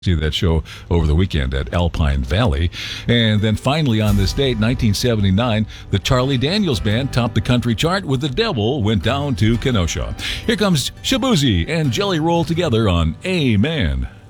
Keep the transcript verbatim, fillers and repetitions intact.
See that show over the weekend at Alpine Valley. And then finally on this date, nineteen seventy-nine, the Charlie Daniels Band topped the country chart with The Devil Went Down to Kenosha. Here comes Shaboozey and Jelly Roll together on Amen.